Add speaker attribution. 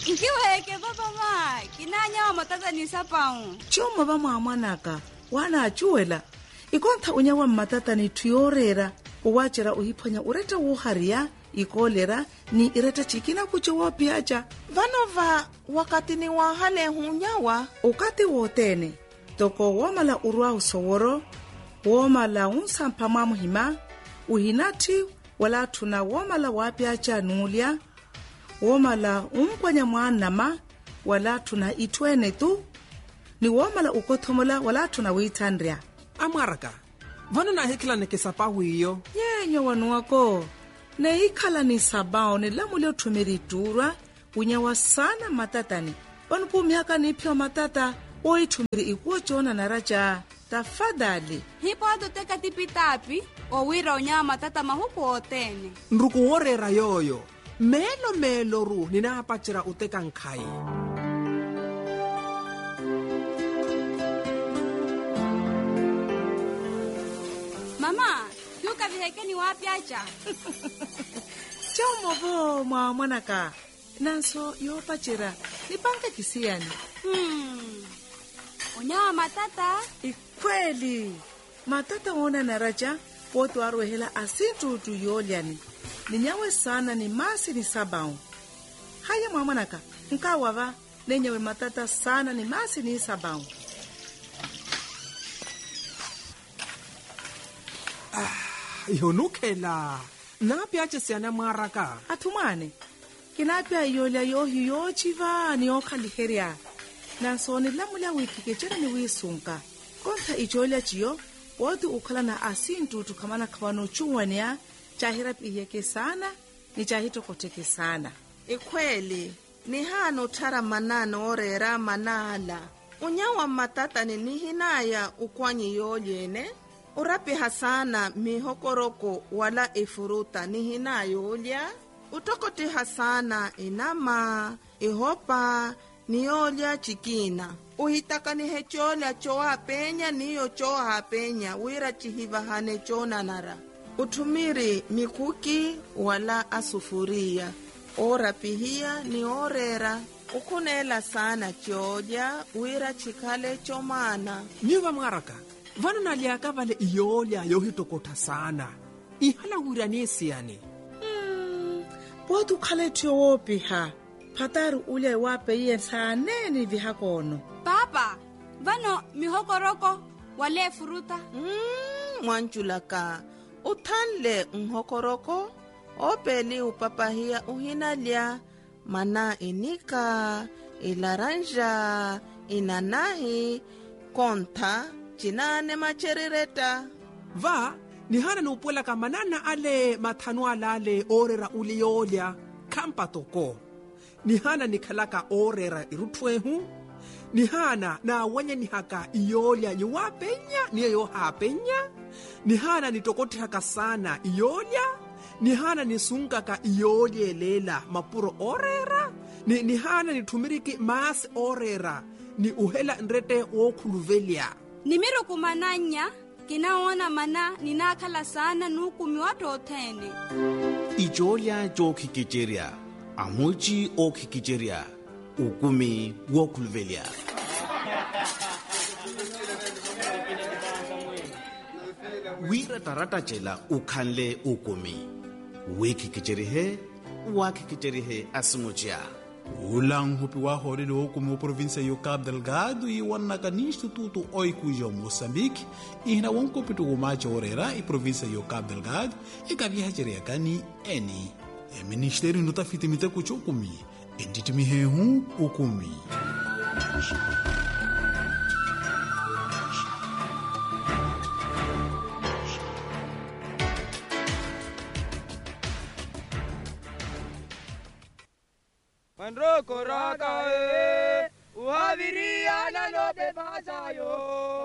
Speaker 1: Nkiweke baba ma, kinanya wa matata ni sapao.
Speaker 2: Choma ba mwanaka, wana achuela. Ikonta unyawa matata ni tuyorera, uwachera uhipanya ureta uharia, ikolera ni ireta chikina kuchowa piacha.
Speaker 3: Vanova wakati ni wahale hunyawa.
Speaker 2: Ukati wotene, toko womala urua usoworo, womala unsampa mamuhima, uhinati wala tuna womala wapiacha nulia, womala umkwanya mwanama, wala tuna itwene tu, ni womala ukotomola wala tuna witandria.
Speaker 4: Amaraka, vana na hekila neke sapahu iyo?
Speaker 2: Nyenyo wanu wako, ne ikala ni sabao ni lamu leo tumiriturwa, unyawa sana matatani. Wanupu miaka ni pio matata, oi tumiri ikuwa chona na raja. Tafadhali.
Speaker 1: Hipo hado teka tipitapi, owira unyawa matata mahuku otene.
Speaker 4: Nruku orera yoyo, melo ru ninapachira uteka nkai.
Speaker 1: Mama, yuka vihekeni wapi acha?
Speaker 2: Chomo bo mwanaka. Nanso yopachira, nipange kisiani.
Speaker 1: Unyawa matata?
Speaker 2: Ikweli. Matata ona na raja, potu aruhela asintu tu yoliani. Ninyawe sana ni masi ni sabao. Haya mwanaka, nkawava, nenyewe matata sana ni masi ni sabao.
Speaker 4: Yonukela, napiache siana maraka.
Speaker 2: Atumane, kinapia yolia yohi yochiva ni okaliheria. Nansoni lamula wikikechera ni wisunka. Konta ijolia chiyo, wadu ukala na asintu tukamana kawano chungwania, chahira piyeke sana, ni chahito koteke sana.
Speaker 3: Ikweli, ni hano tara manano orera manala. Unyawa matata ni nihinaya ukwanyi yolyene. Urapi hasana mihokoroko wala ifuruta nihina yolya. Utokoti hasana inama, ihopa, niyolya chikina. Uhitaka ni hecholya choa penya niyo choa penya wira chihiva hane chona nara. Utumiri mikuki wala asufuria. Orapihia ni orera. Ukunela sana cholya wira chikale chomana.
Speaker 4: Nyuva maraka. Vana na liaka vale iyolya yohitokota sana. Ihala huranesi yani.
Speaker 2: Potu kale tuyowopi ha. Pataru ule wape iye saaneni vihakono.
Speaker 1: Papa, vano mihokoroko wale furuta?
Speaker 3: Mwanchulaka, utanle mhokoroko, opeli upapahia uhinalya, mana inika, ilaranja, inanahi, konta, chinane macherireta.
Speaker 4: Va, ni hana nupuela kamanana ale matanua lale orera uliyolya kampa toko. Ni hana nikalaka orera irutwehu. Ni hana na wanya ni haka iyolya yuwapenya, niyo yohapenya. Ni hana nitokoti haka sana iyolya. Ni hana nisunkaka iyolye lela mapuro orera. Ni hana nitumiriki maas orera. Ni uhela nrete wokuluvelya.
Speaker 1: Nimiru kumananya, kinaona mana ninakala sana nukumi watu otene.
Speaker 5: Ijolya jo kikicheria, amuchi o kikicheria, ukumi wokulvelya. Wira tarata chela ukhanle ukumi. Wekikicherihe, wakikicherihe asimuchia.
Speaker 6: Ulang hupi wa hori le okumi o província yo Cabo Delgado e wanaka ni Instituto Oikuja Moçambique e hina wonko pitu umacha orera e província yo Cabo Delgado e kavia jerea kani eni. E ministério no tafiti mita kuchokumi. Enditi mihehu ukumi.
Speaker 7: Mandroko raka uhaviria na lobe basayo.